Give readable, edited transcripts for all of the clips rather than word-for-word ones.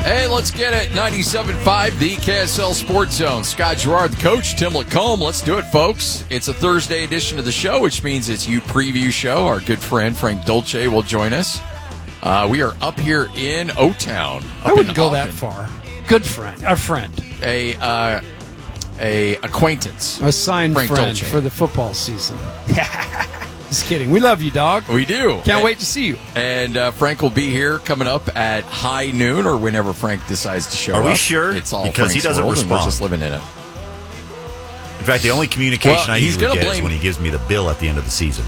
Hey, let's get it. 97.5, the KSL Sports Zone. Scott Gerard, the coach, Tim Lacombe. Let's do it, folks. It's a Thursday edition of the show, which means it's Ute Preview Show. Our good friend Frank Dolce will join us. We are up here in O-Town. I wouldn't go that far. Good friend. Our friend. A acquaintance. A signed Frank friend Dolce. For the football season. Just kidding. We love you, dog. We do. Can't wait to see you. And Frank will be here coming up at high noon or whenever Frank decides to show up. Are we sure? It's all because Frank's he doesn't world, and we're respond. just living in it. In fact, the only communication I he's usually gonna get blame- is when he gives me the bill at the end of the season.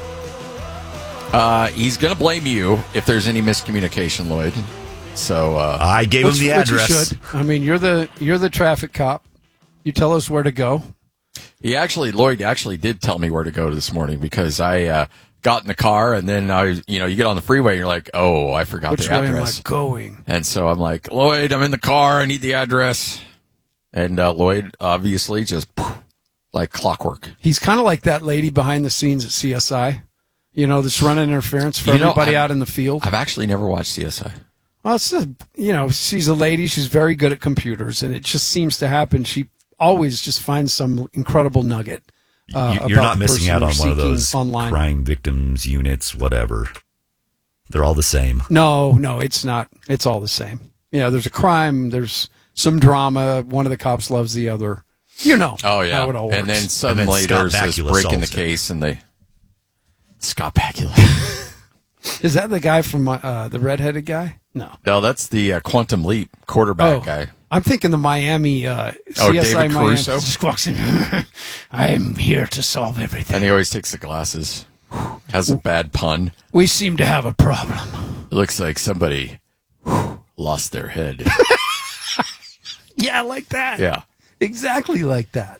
He's going to blame you if there's any miscommunication, Lloyd. So I gave him the Which you address. should. I mean, you're the traffic cop. You tell us where to go. Lloyd actually did tell me where to go this morning because I got in the car and then you get on the freeway and you're like, oh, I forgot Which the way am I address. going? And so I'm like, Lloyd, I'm in the car. I need the address. And Lloyd obviously just like clockwork. He's kind of like that lady behind the scenes at CSI. That's running interference for everybody out in the field. I've actually never watched CSI. Well, it's just, she's a lady. She's very good at computers, and it just seems to happen. She always just finds some incredible nugget. You're not missing out on one of those online. crime victims units, whatever. They're all the same. No, it's not. It's all the same. There's a crime. There's some drama. One of the cops loves the other. Oh, yeah. how it all works. And then suddenly Scott there's this Bakula break in the solves it. case and they... Scott Bakula. Is that the guy from the redheaded guy? No. No, that's the Quantum Leap quarterback guy. I'm thinking the Miami CSI David Miami. Caruso? Just walks in. I'm here to solve everything. And he always takes the glasses. Has a bad pun. We seem to have a problem. It looks like somebody lost their head. Yeah, like that. Yeah. Exactly like that.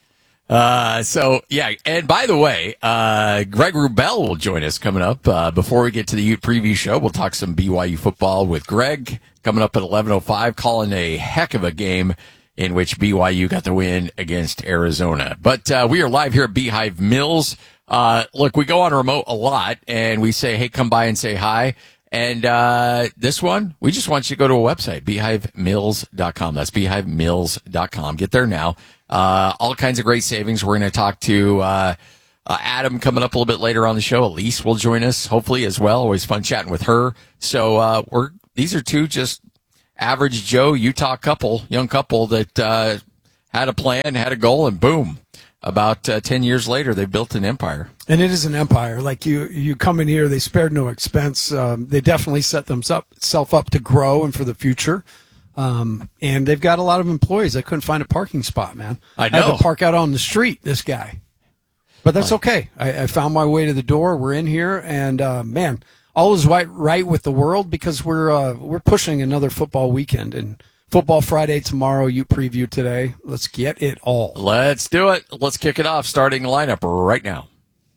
And by the way, Greg Wrubell will join us coming up. Before we get to the Ute Preview Show, we'll talk some BYU football with Greg coming up at 11:05, calling a heck of a game in which BYU got the win against Arizona. But we are live here at Beehive Mills. Look, we go on remote a lot, and we say, hey, come by and say hi. And this one, we just want you to go to a website, beehivemills.com. That's beehivemills.com. Get there now. All kinds of great savings. We're going to talk to Adam coming up a little bit later on the show. Elise will join us, hopefully, as well. Always fun chatting with her. So these are two just average Joe Utah young couple that had a plan, had a goal, and boom. About 10 years later, they built an empire. And it is an empire. Like you come in here, they spared no expense. They definitely set themselves up to grow and for the future. And they've got a lot of employees. I couldn't find a parking spot, man. I know. had to park out on the street, this guy. But that's okay. I found my way to the door. We're in here, and man, all is right with the world because we're pushing another football weekend and Football Friday tomorrow, Ute Preview today. Let's get it all. Let's do it. Let's kick it off. Starting lineup right now.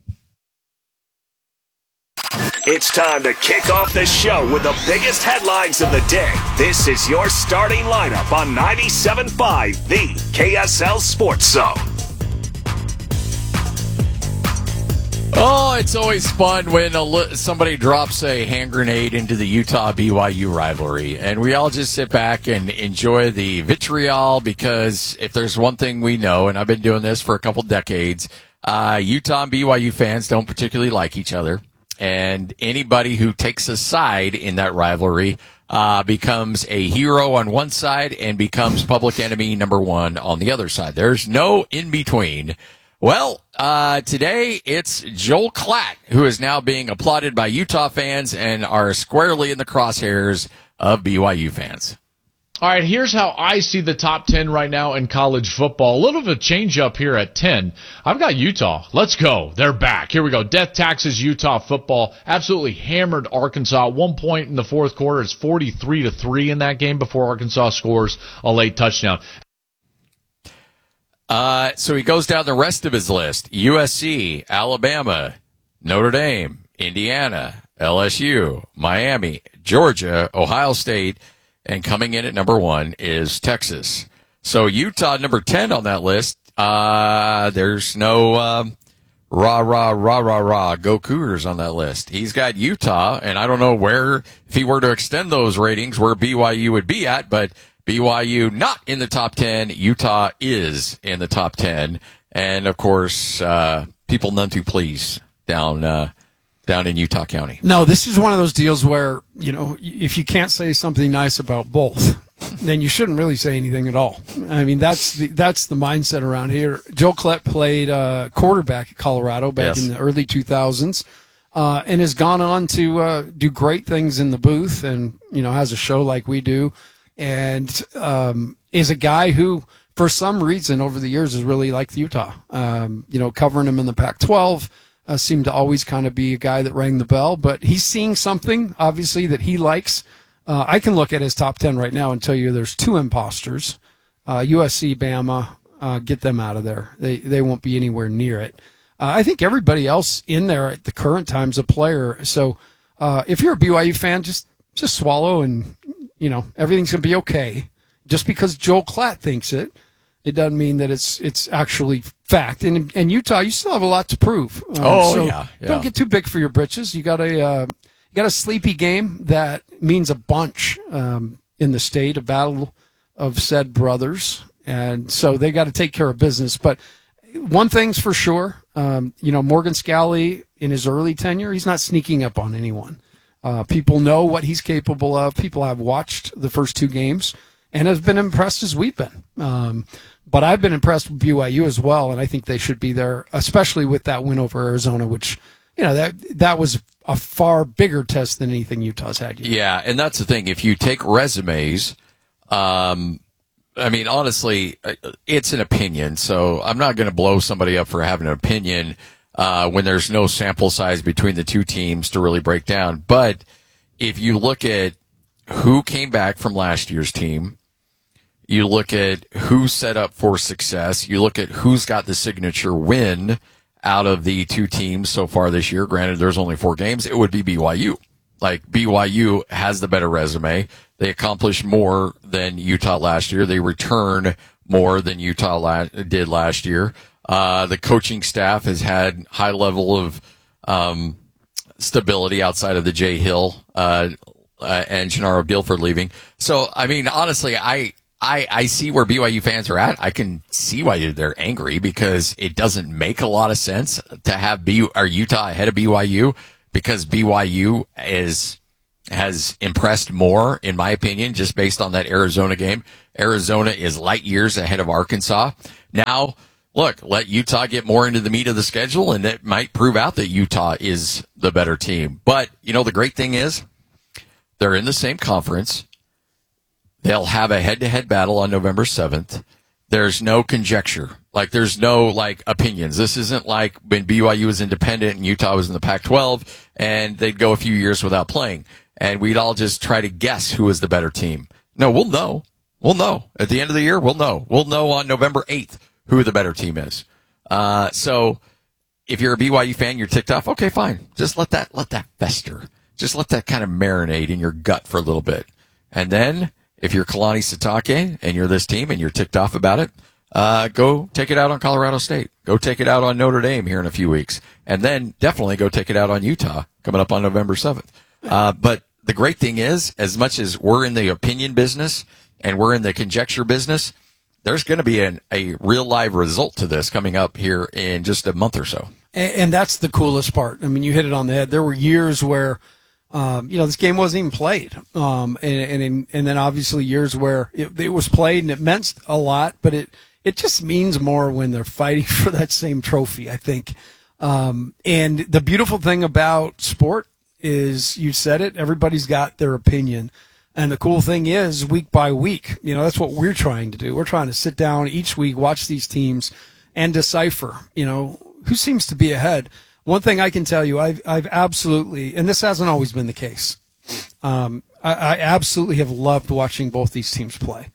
It's time to kick off the show with the biggest headlines of the day. This is your starting lineup on 97.5, the KSL Sports Zone. Oh, it's always fun when somebody drops a hand grenade into the Utah-BYU rivalry, and we all just sit back and enjoy the vitriol because if there's one thing we know, and I've been doing this for a couple decades, Utah and BYU fans don't particularly like each other, and anybody who takes a side in that rivalry becomes a hero on one side and becomes public enemy number one on the other side. There's no in-between. Well, today it's Joel Klatt, who is now being applauded by Utah fans and are squarely in the crosshairs of BYU fans. All right, here's how I see the top 10 right now in college football. A little bit of a change up here at 10. I've got Utah. Let's go. They're back. Here we go. Death taxes Utah football. Absolutely hammered Arkansas. At one point in the fourth quarter, it's 43-3 in that game before Arkansas scores a late touchdown. So he goes down the rest of his list. USC, Alabama, Notre Dame, Indiana, LSU, Miami, Georgia, Ohio State, and coming in at number 1 is Texas. So Utah, number 10 on that list. There's no rah, rah, rah, rah, rah, go Cougars on that list. He's got Utah, and I don't know where, if he were to extend those ratings, where BYU would be at, but BYU not in the top 10. Utah is in the top 10. And, of course, people none too pleased down in Utah County. No, this is one of those deals where, if you can't say something nice about both, then you shouldn't really say anything at all. I mean, that's the mindset around here. Joel Klatt played quarterback at Colorado back in the early 2000s, and has gone on to do great things in the booth, and has a show like we do, and is a guy who, for some reason, over the years, has really liked Utah. Covering him in the Pac-12. Seemed to always kind of be a guy that rang the bell, but he's seeing something, obviously, that he likes. I can look at his top 10 right now and tell you there's two imposters. USC, Bama, get them out of there. They won't be anywhere near it. I think everybody else in there at the current time's a player. So if you're a BYU fan, just swallow and, everything's going to be okay. Just because Joel Klatt thinks it doesn't mean that it's actually fact. And Utah, you still have a lot to prove. Yeah. Don't get too big for your britches. You got a sleepy game that means a bunch in the state, a battle of said brothers, and so they got to take care of business. But one thing's for sure, Morgan Scalley in his early tenure, he's not sneaking up on anyone. People know what he's capable of. People have watched the first two games and have been impressed as we've been. But I've been impressed with BYU as well, and I think they should be there, especially with that win over Arizona, which, that was a far bigger test than anything Utah's had yet. Yeah, and that's the thing. If you take resumes, honestly, it's an opinion, so I'm not going to blow somebody up for having an opinion when there's no sample size between the two teams to really break down. But if you look at who came back from last year's team, you look at who's set up for success, you look at who's got the signature win out of the two teams so far this year. Granted, there's only 4 games. It would be BYU. Like, BYU has the better resume. They accomplished more than Utah last year. They return more than Utah did last year. The coaching staff has had high level of stability outside of the Jay Hill and Gennaro Guilford leaving. So, honestly, I see where BYU fans are at. I can see why they're angry, because it doesn't make a lot of sense to have Utah ahead of BYU, because BYU has impressed more, in my opinion, just based on that Arizona game. Arizona is light years ahead of Arkansas. Now, look, let Utah get more into the meat of the schedule, and it might prove out that Utah is the better team. But, the great thing is they're in the same conference. They'll have a head-to-head battle on November 7th. There's no conjecture. There's no, opinions. This isn't like when BYU was independent and Utah was in the Pac-12 and they'd go a few years without playing. And we'd all just try to guess who was the better team. No, we'll know. We'll know. At the end of the year, we'll know. We'll know on November 8th who the better team is. So if you're a BYU fan, you're ticked off. Okay, fine. Just let that fester. Just let that kind of marinate in your gut for a little bit. And then, if you're Kalani Sitake and you're this team and you're ticked off about it, go take it out on Colorado State. Go take it out on Notre Dame here in a few weeks. And then definitely go take it out on Utah coming up on November 7th. But the great thing is, as much as we're in the opinion business and we're in the conjecture business, there's going to be a real live result to this coming up here in just a month or so. And that's the coolest part. You hit it on the head. There were years where this game wasn't even played. And then obviously years where it was played and it meant a lot, but it just means more when they're fighting for that same trophy, I think. And the beautiful thing about sport is, you said it, everybody's got their opinion. And the cool thing is, week by week, that's what we're trying to do. We're trying to sit down each week, watch these teams and decipher, who seems to be ahead. One thing I can tell you, I've absolutely, and this hasn't always been the case, I absolutely have loved watching both these teams play.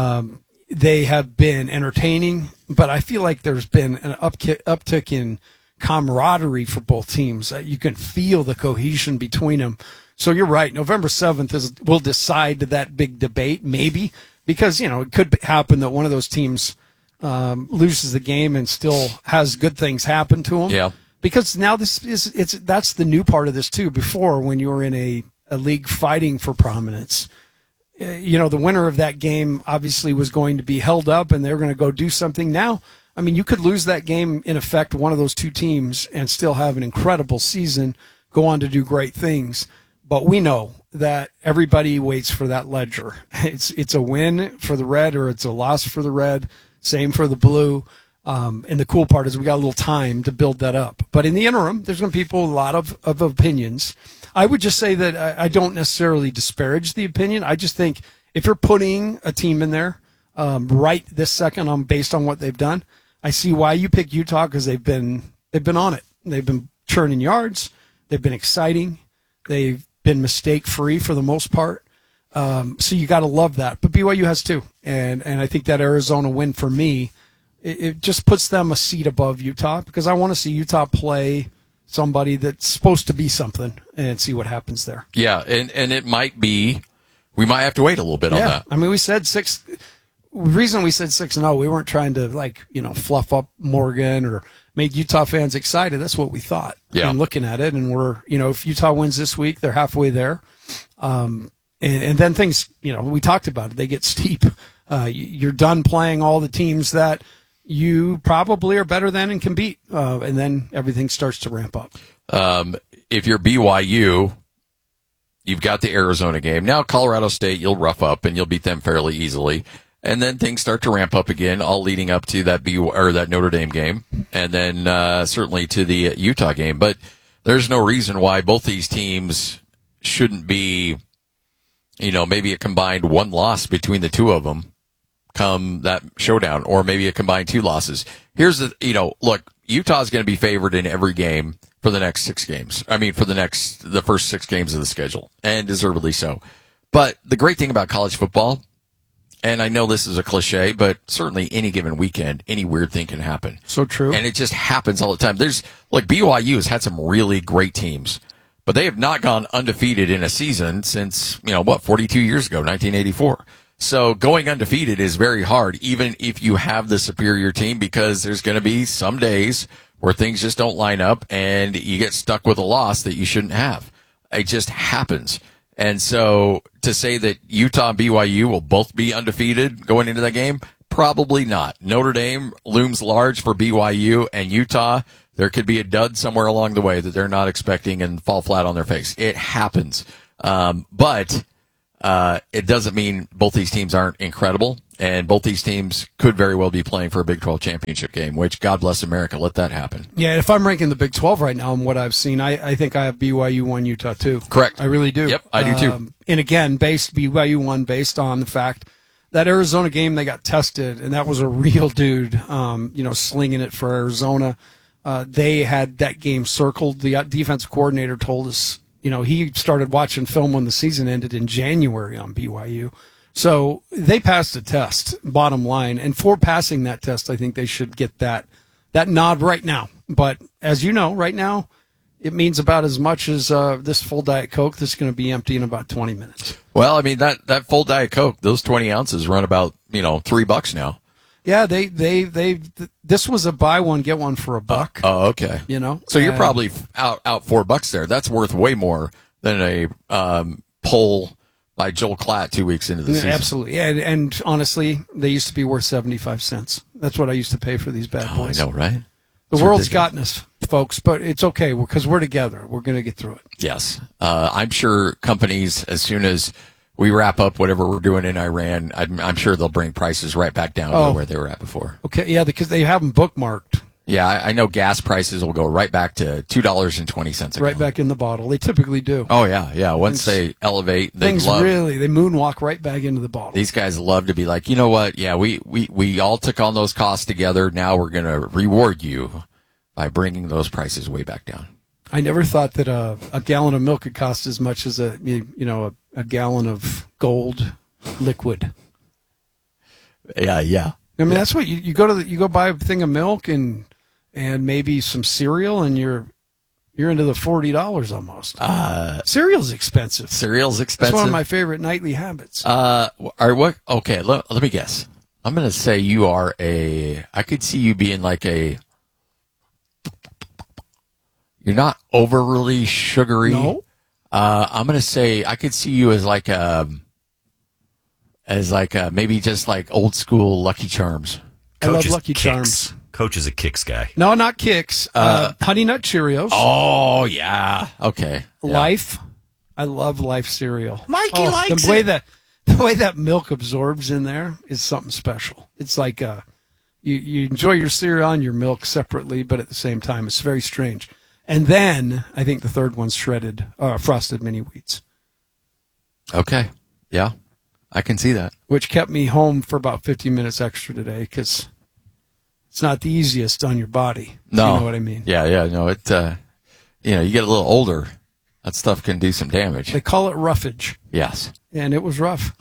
They have been entertaining, but I feel like there's been an uptick in camaraderie for both teams. You can feel the cohesion between them. So you're right. November 7th will decide that big debate, maybe, because, it could happen that one of those teams loses the game and still has good things happen to him. Yeah. Because now that's the new part of this too. Before, when you were in a league fighting for prominence, the winner of that game obviously was going to be held up and they're going to go do something. Now, I mean, you could lose that game, in effect, one of those two teams, and still have an incredible season, go on to do great things. But we know that everybody waits for that ledger. It's a win for the red or it's a loss for the red. Same for the blue. And the cool part is we got a little time to build that up. But in the interim, there's going to be people, a lot of opinions. I would just say that I don't necessarily disparage the opinion. I just think if you're putting a team in there right this second based on what they've done, I see why you pick Utah, because they've been on it. They've been churning yards. They've been exciting. They've been mistake-free for the most part. So you got to love that. But BYU has too. And I think that Arizona win for me, it just puts them a seat above Utah, because I want to see Utah play somebody that's supposed to be something and see what happens there. Yeah, and it might be, we might have to wait a little bit on that. I mean, we said 6. The reason we said 6-0, we weren't trying to fluff up Morgan or make Utah fans excited. That's what we thought. Yeah. And looking at it, and we're, if Utah wins this week, they're halfway there. And then things, we talked about it. They get steep. You're done playing all the teams that you probably are better than and can beat. And then everything starts to ramp up. If you're BYU, you've got the Arizona game. Now Colorado State, you'll rough up and you'll beat them fairly easily. And then things start to ramp up again, all leading up to that that Notre Dame game, and then certainly to the Utah game. But there's no reason why both these teams shouldn't be, maybe a combined 1 loss between the two of them come that showdown, or maybe a combined 2 losses. Here's look, Utah's going to be favored in every game for the next 6 games. I mean, for the first 6 games of the schedule, and deservedly so. But the great thing about college football, and I know this is a cliche, but certainly any given weekend, any weird thing can happen. So true. And it just happens all the time. BYU has had some really great teams, but they have not gone undefeated in a season since, 42 years ago, 1984. So going undefeated is very hard, even if you have the superior team, because there's going to be some days where things just don't line up and you get stuck with a loss that you shouldn't have. It just happens. And so to say that Utah and BYU will both be undefeated going into that game, probably not. Notre Dame looms large for BYU, and Utah, there could be a dud somewhere along the way that they're not expecting and fall flat on their face. It happens. But it doesn't mean both these teams aren't incredible, and both these teams could very well be playing for a Big 12 championship game, which, God bless America, let that happen. Yeah, if I'm ranking the Big 12 right now and what I've seen, I think I have BYU 1, Utah 2. Correct. I really do. Yep, I do too. And again, BYU 1 based on the fact that Arizona game, they got tested, and that was a real dude, slinging it for Arizona. They had that game circled. The defensive coordinator told us, he started watching film when the season ended in January on BYU. So they passed the test, bottom line. And for passing that test, I think they should get that nod right now. But as you know, right now, it means about as much as this full Diet Coke that's going to be empty in about 20 minutes. Well, I mean, that full Diet Coke, those 20 ounces run about, $3 now. Yeah, this was a buy one, get one for $1. Oh, okay. So you're probably out $4 there. That's worth way more than a poll by Joel Klatt 2 weeks into the season. Absolutely. And honestly, they used to be worth 75 cents. That's what I used to pay for these bad boys. I know, right? The world's gotten us, folks, but it's okay because we're together. We're going to get through it. Yes. I'm sure companies, as soon as we wrap up whatever we're doing in Iran, I'm sure they'll bring prices right back down to where they were at before. Okay, yeah, because they have them bookmarked. Yeah, I know gas prices will go right back to $2.20 a Right back in the bottle. They typically do. Oh, yeah. Once they elevate, they moonwalk right back into the bottle. These guys love to be like, you know what? Yeah, we all took on those costs together. Now we're going to reward you by bringing those prices way back down. I never thought that a gallon of milk could cost as much as a gallon of gold liquid. Yeah. I mean, that's what you go buy a thing of milk and maybe some cereal, and you're into the $40 almost. Cereal's expensive. Cereal's expensive. It's one of my favorite nightly habits. What? Okay, let me guess. I'm going to say you are I could see you being like you're not overly sugary. No. I'm going to say I could see you as maybe just like old school Lucky Charms. I love Coach's Lucky Kicks. Charms. Coach is a Kicks guy. No, not Kicks. Honey Nut Cheerios. Oh, yeah. Okay. Yeah. Life. I love Life cereal. Mikey likes the way that milk absorbs in there is something special. It's like you enjoy your cereal and your milk separately, but at the same time, it's very strange. And then I think the third one's shredded frosted mini wheats, Okay. Yeah. I can see that. which kept me home for about 15 minutes extra today because it's not the easiest on your body. No. You know what I mean? Yeah. No, you get a little older. That stuff can do some damage. They call it roughage, Yes. and it was rough.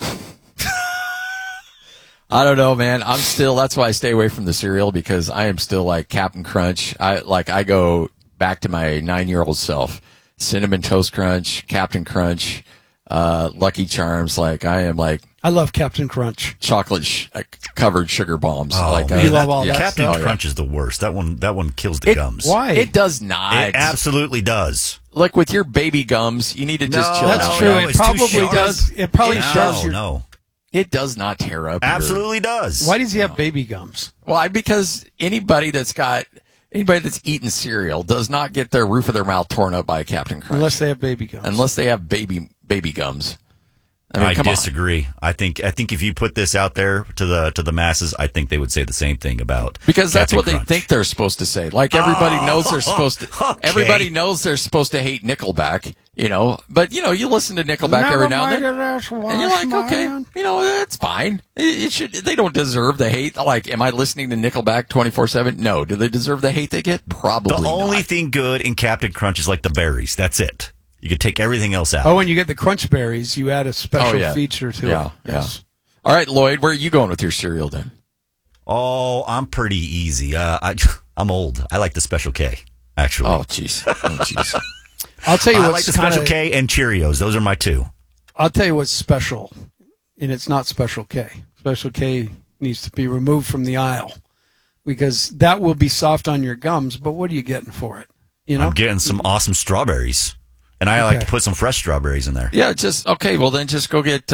I don't know, man. That's why I stay away from the cereal because I am still like Captain Crunch. I go back to my 9-year-old self. Cinnamon Toast Crunch, Captain Crunch, Lucky Charms. I love Captain Crunch. Chocolate covered sugar bombs. Oh, man. You love all that Captain stuff. Crunch is the worst. That one kills the gums. Why? It does not. It absolutely does. Like with your baby gums, you need to just chill That's out. true. No, It it's too probably sharp. does. It probably No, does. no. It does not tear up. Absolutely does. Why does he have baby gums? Because anybody that's eaten cereal does not get their roof of their mouth torn up by a Captain Crunch. Unless they have baby gums. Unless they have baby gums. I come on. disagree. I think if you put this out there to the masses, I think they would say the same thing about Because that's Captain what Crunch. they think they're supposed to say. Like everybody knows they're supposed to. Okay. Everybody knows they're supposed to hate Nickelback. But you listen to Nickelback every now and then, and you're like, okay, that's fine. It should. They don't deserve the hate. Like, am I listening to Nickelback 24/7? No. Do they deserve the hate they get? Probably. The only not. thing good in Captain Crunch is like the berries. That's it. You could take everything else out. Oh, when you get the crunch berries, you add a special yeah. feature to Yeah, it. yeah. Yes. All right, Lloyd, where are you going with your cereal then? Oh, I'm pretty easy. I'm old. I like the Special K, actually. Oh, jeez. I'll tell you I what's like the Special K and Cheerios. Those are my two. I'll tell you what's special, and it's not Special K. Special K needs to be removed from the aisle because that will be soft on your gums. But what are you getting for it? I'm getting some awesome strawberries, and I like to put some fresh strawberries in there. Yeah, well then just go get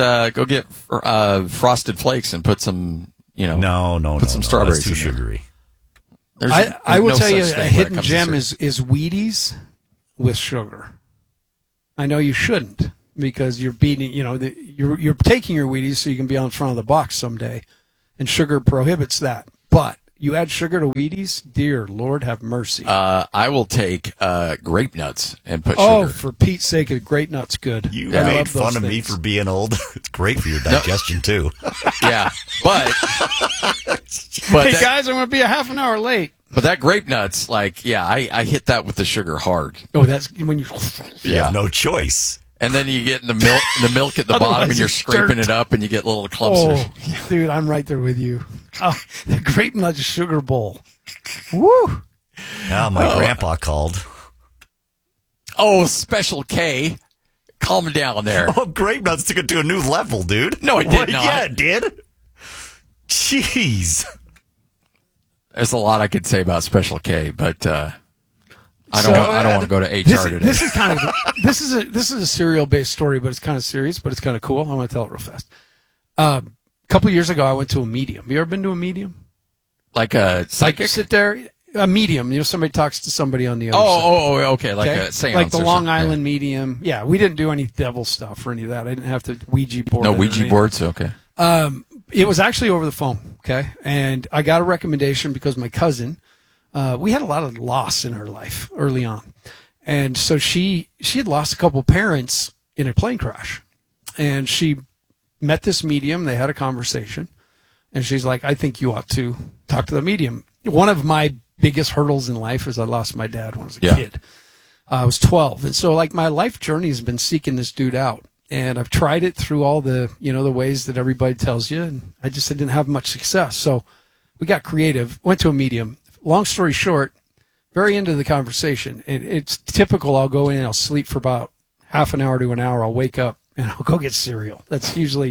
Frosted Flakes and put some, No, put some strawberries That's too in there. sugary. I will no tell you such a thing when it hidden comes to gem cereal. is Wheaties with sugar. I know you shouldn't because you're beating, you're taking your Wheaties so you can be on front of the box someday, and sugar prohibits that. But you add sugar to Wheaties, dear Lord have mercy. I will take grape nuts and put Oh, sugar. for Pete's sake, a great nuts good. You I made love those fun of me things. for being old. It's great for your digestion, too. Yeah, but Hey guys, I'm going to be a half an hour late. but that grape nuts, I hit that with the sugar hard. Oh, that's when you. You have no choice. And then you get the milk at the bottom, Otherwise and you're it's scraping dirt. it up, and you get little clumps. Oh, dude, I'm right there with you. Oh, the grape nuts sugar bowl. Woo! Now my grandpa called. Oh, Special K, calm down there. Oh, grape nuts took it to a new level, dude. No, it did Well, not. Yeah, it did. Jeez. There's a lot I could say about Special K, but I don't want to go to HR today. This is kind of this is a cereal based story, but it's kind of serious, but it's kind of cool. I want to tell it real fast. A couple years ago, I went to a medium. You ever been to a medium? Like a psychic? Like sit there, a medium. Somebody talks to somebody on the other side. Okay. Like a seance. Like the or Long something. Island medium. Yeah, we didn't do any devil stuff or any of that. I didn't have to Ouija board. No it or Ouija anything. boards. Okay. It was actually over the phone, okay? And I got a recommendation because my cousin, we had a lot of loss in her life early on. And so she had lost a couple parents in a plane crash. And she met this medium. They had a conversation. And she's like, I think you ought to talk to the medium. One of my biggest hurdles in life is I lost my dad when I was a kid. I was 12. And so, my life journey has been seeking this dude out. And I've tried it through all the, the ways that everybody tells you. And I didn't have much success. So we got creative, went to a medium. Long story short, very end of the conversation. It's typical. I'll go in and I'll sleep for about half an hour to an hour. I'll wake up and I'll go get cereal. That's usually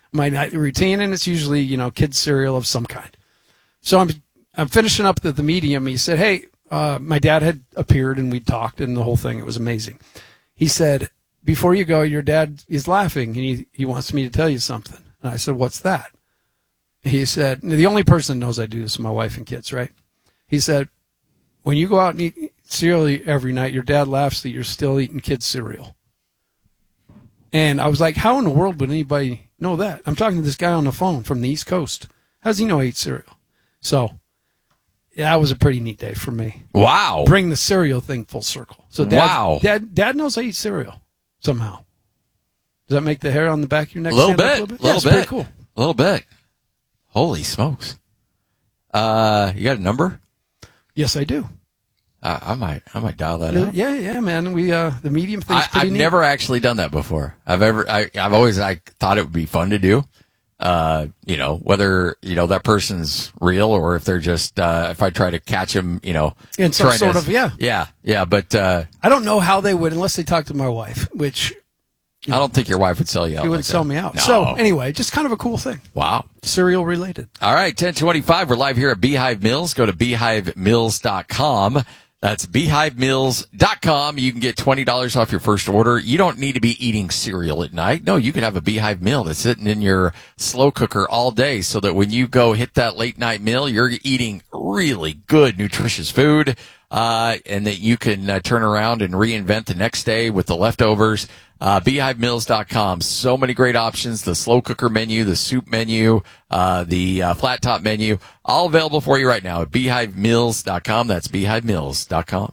my nightly routine, and it's usually, kids cereal of some kind. So I'm finishing up the medium. He said, hey, my dad had appeared and we talked and the whole thing. It was amazing. He said, before you go, your dad is laughing and he wants me to tell you something. And I said, what's that? He said, the only person that knows I do this is my wife and kids, right? He said, when you go out and eat cereal every night, your dad laughs that you're still eating kids' cereal. And I was like, how in the world would anybody know that? I'm talking to this guy on the phone from the East Coast. How does he know I eat cereal? So yeah, that was a pretty neat day for me. Wow. Bring the cereal thing full circle. So Dad knows I eat cereal somehow. Does that make the hair on the back of your neck stand up a little bit? Yeah, it's pretty cool. A little bit. Holy smokes. You got a number? Yes, I do. I might dial that out. Yeah, man. We the medium thing's pretty I've neat. never actually done that before. I've always thought it would be fun to do. Whether that person's real or if they're just if I try to catch them, in some sort of yeah. But I don't know how they would unless they talk to my wife, which I don't think your wife would sell you out. She wouldn't sell me out. No. So anyway, just kind of a cool thing. Wow. Cereal related. All right, 10:25. We're live here at Beehive Mills. Go to beehivemills.com. That's beehivemills.com. You can get $20 off your first order. You don't need to be eating cereal at night. No, you can have a Beehive meal that's sitting in your slow cooker all day so that when you go hit that late night meal, you're eating really good, nutritious food, and that you can turn around and reinvent the next day with the leftovers. BeehiveMills.com. So many great options. The slow cooker menu, the soup menu, the flat top menu, all available for you right now at BeehiveMills.com. That's BeehiveMills.com.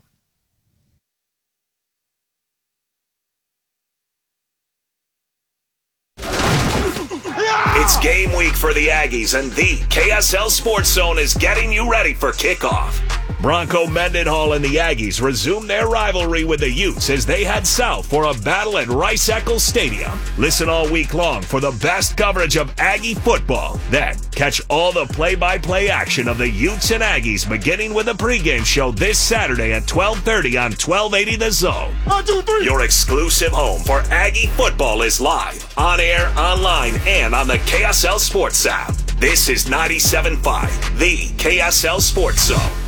It's game week for the Aggies, and the KSL Sports Zone is getting you ready for kickoff. Bronco Mendenhall and the Aggies resume their rivalry with the Utes as they head south for a battle at Rice-Eccles Stadium. Listen all week long for the best coverage of Aggie football. Then catch all the play-by-play action of the Utes and Aggies beginning with a pregame show this Saturday at 12:30 on 1280 The Zone. 1, 2, 3. Your exclusive home for Aggie football is live, on air, online, and on the KSL Sports app. This is 97.5, the KSL Sports Zone.